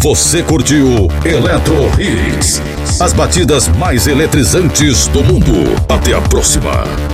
Você curtiu Eletro Hits, as batidas mais eletrizantes do mundo. Até a próxima.